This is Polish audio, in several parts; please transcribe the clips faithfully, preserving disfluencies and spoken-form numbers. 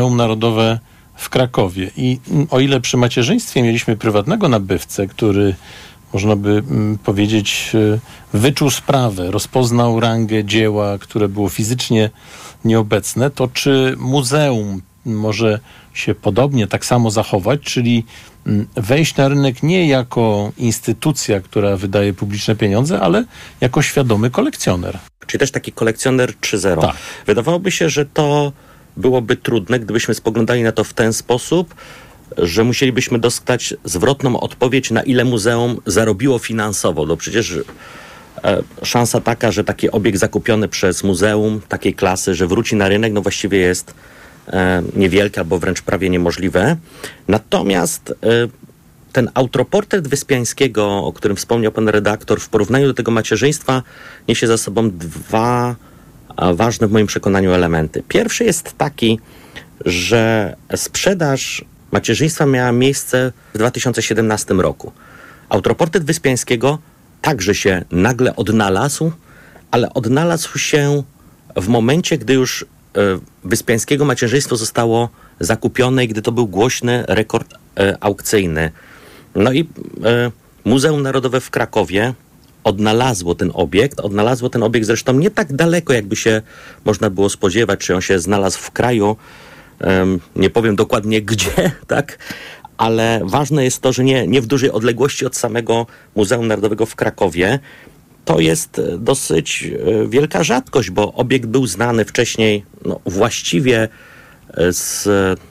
Muzeum Narodowe w Krakowie. I o ile przy macierzyństwie mieliśmy prywatnego nabywcę, który, można by powiedzieć, wyczuł sprawę, rozpoznał rangę dzieła, które było fizycznie nieobecne, to czy muzeum może się podobnie tak samo zachować, czyli wejść na rynek nie jako instytucja, która wydaje publiczne pieniądze, ale jako świadomy kolekcjoner. Czyli też taki kolekcjoner trzy zero. Tak. Wydawałoby się, że to byłoby trudne, gdybyśmy spoglądali na to w ten sposób, że musielibyśmy dostać zwrotną odpowiedź, na ile muzeum zarobiło finansowo. No przecież e, szansa taka, że taki obiekt zakupiony przez muzeum takiej klasy, że wróci na rynek, no właściwie jest e, niewielka, albo wręcz prawie niemożliwe. Natomiast e, ten autoportret Wyspiańskiego, o którym wspomniał pan redaktor, w porównaniu do tego macierzyństwa niesie za sobą dwa ważne w moim przekonaniu elementy. Pierwszy jest taki, że sprzedaż macierzyństwa miała miejsce w dwa tysiące siedemnastym roku. Autoportret Wyspiańskiego także się nagle odnalazł, ale odnalazł się w momencie, gdy już Wyspiańskiego macierzyństwo zostało zakupione i gdy to był głośny rekord aukcyjny. No i Muzeum Narodowe w Krakowie odnalazło ten obiekt, odnalazło ten obiekt zresztą nie tak daleko, jakby się można było spodziewać, czy on się znalazł w kraju, um, nie powiem dokładnie gdzie, tak, ale ważne jest to, że nie, nie w dużej odległości od samego Muzeum Narodowego w Krakowie. To jest dosyć wielka rzadkość, bo obiekt był znany wcześniej no, właściwie z,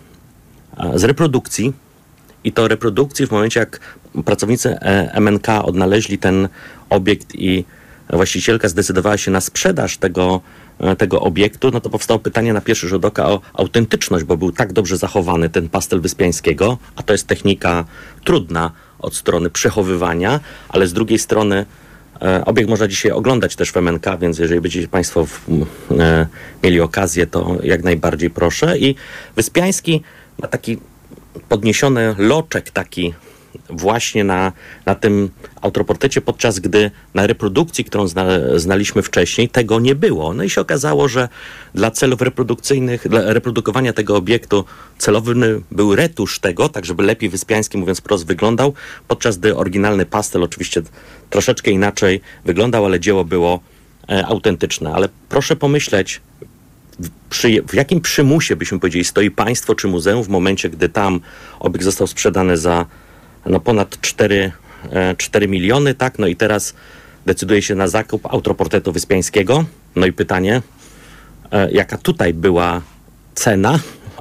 z reprodukcji, i to reprodukcji w momencie, jak pracownicy M N K odnaleźli ten obiekt i właścicielka zdecydowała się na sprzedaż tego, tego obiektu, no to powstało pytanie na pierwszy rzut oka o autentyczność, bo był tak dobrze zachowany ten pastel Wyspiańskiego, a to jest technika trudna od strony przechowywania, ale z drugiej strony e, obiekt można dzisiaj oglądać też w M N K, więc jeżeli będziecie państwo w, e, mieli okazję, to jak najbardziej proszę. I Wyspiański ma taki podniesiony loczek taki właśnie na, na tym autoportrecie, podczas gdy na reprodukcji, którą zna, znaliśmy wcześniej, tego nie było. No i się okazało, że dla celów reprodukcyjnych, dla reprodukowania tego obiektu celowy był retusz tego, tak żeby lepiej Wyspiański, mówiąc wprost, wyglądał, podczas gdy oryginalny pastel oczywiście troszeczkę inaczej wyglądał, ale dzieło było e, autentyczne. Ale proszę pomyśleć, Przy, w jakim przymusie, byśmy powiedzieli, stoi państwo czy muzeum w momencie, gdy tam obiekt został sprzedany za no, ponad cztery miliony, tak? No i teraz decyduje się na zakup autoportretu Wyspiańskiego. No i pytanie, e, jaka tutaj była cena?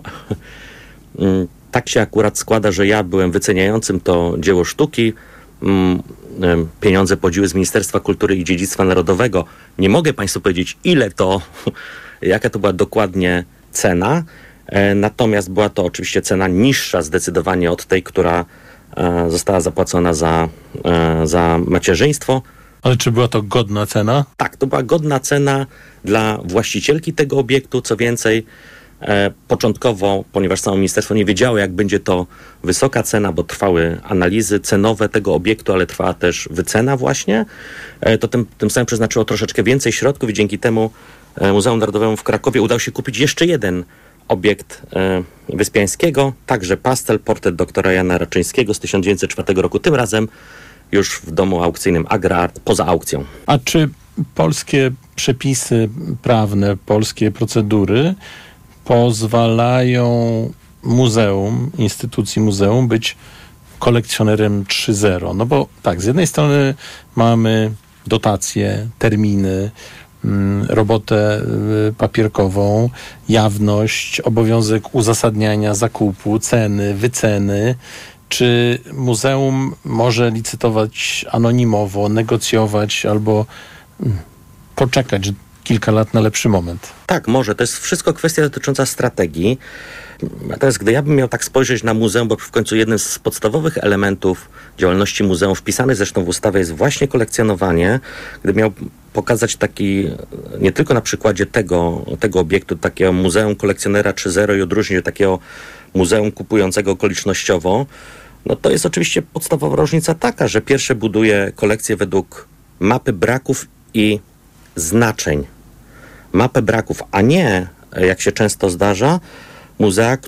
Tak się akurat składa, że ja byłem wyceniającym to dzieło sztuki. Pieniądze pochodziły z Ministerstwa Kultury i Dziedzictwa Narodowego. Nie mogę państwu powiedzieć, ile to, jaka to była dokładnie cena, e, natomiast była to oczywiście cena niższa zdecydowanie od tej, która e, została zapłacona za, e, za macierzyństwo. Ale czy była to godna cena? Tak, to była godna cena dla właścicielki tego obiektu. Co więcej, e, początkowo, ponieważ samo ministerstwo nie wiedziało, jak będzie to wysoka cena, bo trwały analizy cenowe tego obiektu, ale trwała też wycena właśnie, e, to tym, tym samym przeznaczyło troszeczkę więcej środków i dzięki temu Muzeum Narodowemu w Krakowie udało się kupić jeszcze jeden obiekt e, Wyspiańskiego, także pastel, portret doktora Jana Raczyńskiego z tysiąc dziewięćset czwartego roku, tym razem już w domu aukcyjnym AgraArt, poza aukcją. A czy polskie przepisy prawne, polskie procedury pozwalają muzeum, instytucji muzeum być kolekcjonerem trzy zero? No bo tak, z jednej strony mamy dotacje, terminy, robotę papierkową, jawność, obowiązek uzasadniania zakupu, ceny, wyceny. Czy muzeum może licytować anonimowo, negocjować albo poczekać kilka lat na lepszy moment? Tak, może. To jest wszystko kwestia dotycząca strategii. Natomiast gdy ja bym miał tak spojrzeć na muzeum, bo w końcu jednym z podstawowych elementów działalności muzeum, wpisany zresztą w ustawę, jest właśnie kolekcjonowanie. Gdy miał pokazać taki, nie tylko na przykładzie tego, tego obiektu, takiego muzeum kolekcjonera trzy zero i odróżnić od takiego muzeum kupującego okolicznościowo, no to jest oczywiście podstawowa różnica taka, że pierwsze buduje kolekcję według mapy braków i znaczeń. Mapę braków, a nie, jak się często zdarza, muzea,